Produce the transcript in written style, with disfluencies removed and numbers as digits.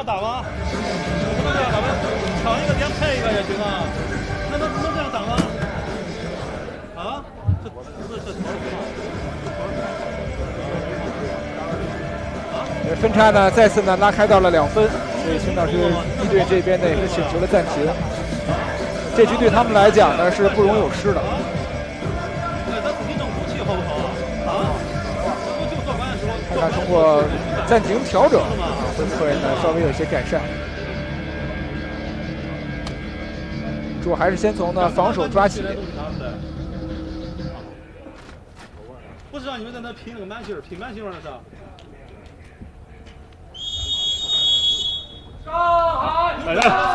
样打吗？不能这样打吗？抢一个连配一个也行啊。那能这样打吗？啊？这分差呢再次呢拉开到了2分，所以青岛市一队这边呢也是请求了暂停。这局对他们来讲呢是不容有失的。看看通过暂停调整，会不会呢稍微有些改善？主要还是先从呢防守抓起。 不知道你们在那拼那个满星，拼满星那是？来了。